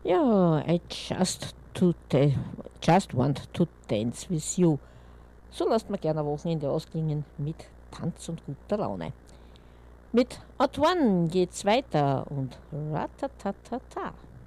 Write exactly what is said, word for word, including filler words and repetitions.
Ja, I just, to ta- just want to dance with you. So lasst man gerne ein Wochenende ausklingen mit Tanz und guter Laune. Mit Out One geht's weiter und Ratatatata.